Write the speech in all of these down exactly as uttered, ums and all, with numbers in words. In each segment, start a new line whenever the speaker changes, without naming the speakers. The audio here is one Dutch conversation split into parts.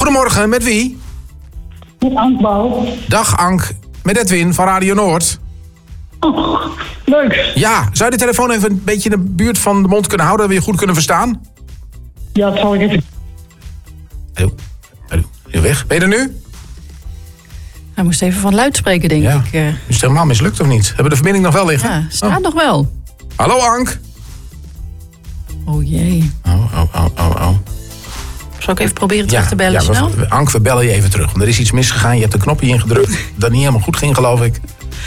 Goedemorgen, met wie?
Met Ank Bouw.
Dag Ank, met Edwin van Radio Noord.
Oh, leuk.
Ja, zou je de telefoon even een beetje in de buurt van de mond kunnen houden... dat we je goed kunnen verstaan?
Ja, dat zal ik even...
Hallo, hallo, je weg? Ben je er nu?
Hij moest even van luid spreken, denk
Ja.
ik. Uh,
Is het helemaal mislukt of niet? Hebben we de verbinding nog wel liggen?
ja, staat
Oh.
nog wel.
Hallo Ank.
Oh jee.
Oh, oh, oh, oh, oh.
Zal ik even proberen terug te bellen
ja,
snel?
we- Ank, we bellen je even terug. Want er is iets misgegaan. Je hebt een knopje ingedrukt dat niet helemaal goed ging, geloof ik.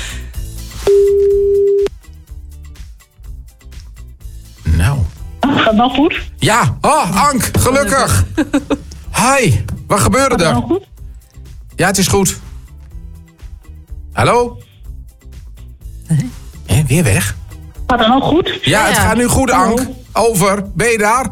Nou.
Gaat dat goed?
Ja, oh, Ank, gelukkig. Hi, wat gebeurde
Gaat dat
er?
nou goed?
Ja, het is goed. Hallo? Hé, weer weg?
Gaat dat nou goed?
Ja, het
Ja.
gaat nu goed, Ank. Over. Ben je daar?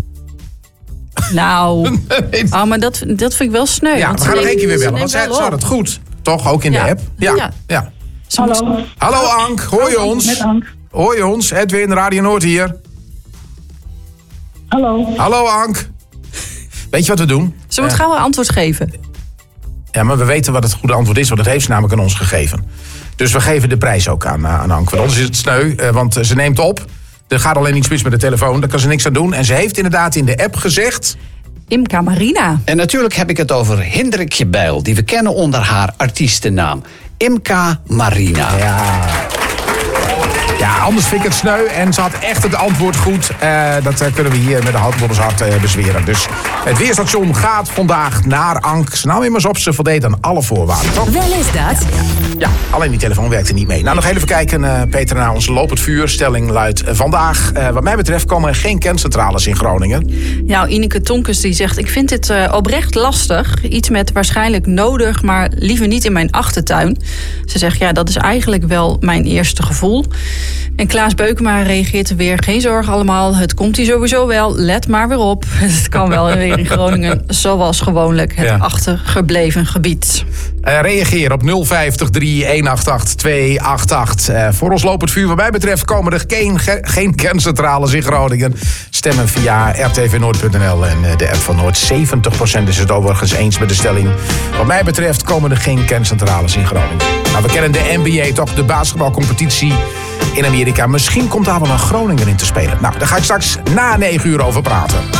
Nou, oh, maar dat, dat vind ik wel sneu.
Ja,
want
we
ze
gaan nog
neemt-
één keer weer
ze
bellen. Want
neemt
zij
wel
ze had
op.
het goed. Toch, ook in
Ja.
de app? Ja.
Ja.
ja.
Ze moet-
Hallo.
Hallo Ank, hoor je ons?
Met Ank.
Hoor je ons? Edwin, Radio Noord hier.
Hallo.
Hallo Ank. Weet je wat we doen?
Ze moet gauw een antwoord geven.
Ja, maar we weten wat het goede antwoord is, want dat heeft ze namelijk aan ons gegeven. Dus we geven de prijs ook aan, uh, aan Ank. Want anders is het sneu, uh, want uh, ze neemt op. Er gaat alleen iets mis met de telefoon, daar kan ze niks aan doen. En ze heeft inderdaad in de app gezegd...
Imca Marina.
En natuurlijk heb ik het over Hindrikje Bijl, die we kennen onder haar artiestennaam. Imca Marina.
Ja. Ja, anders vind ik het sneu. En ze had echt het antwoord goed. Uh, dat uh, kunnen we hier met de hand op ons hart uh, bezweren. Dus het weerstation gaat vandaag naar Ank. Ze nam immers op, ze voldeed aan alle voorwaarden. Toch?
Wel is dat.
Ja, alleen die telefoon werkte niet mee. Nou, nog even kijken, uh, Peter, naar onze lopend vuur. Stelling luidt uh, vandaag. Uh, wat mij betreft komen er geen kerncentrales in Groningen.
Nou, Ineke Tonkes die zegt... ik vind dit uh, oprecht lastig. Iets met waarschijnlijk nodig, maar liever niet in mijn achtertuin. Ze zegt, ja, dat is eigenlijk wel mijn eerste gevoel. En Klaas Beukema reageert er weer... geen zorgen allemaal, het komt hier sowieso wel. Let maar weer op. Het kan wel weer in Groningen, zoals gewoonlijk... het
Ja.
achtergebleven gebied.
Uh, reageer op nul vijftig drie een acht acht twee acht acht. Uh, voor ons lopend vuur wat mij betreft komen er geen, ge- geen kerncentrales in Groningen. Stemmen via r t v noord punt n l en uh, de app van Noord. zeventig procent is het overigens eens met de stelling. Wat mij betreft komen er geen kerncentrales in Groningen. Nou, we kennen de N B A toch, de basketbalcompetitie in Amerika. Misschien komt daar wel een Groninger in te spelen. Nou, daar ga ik straks na negen uur over praten.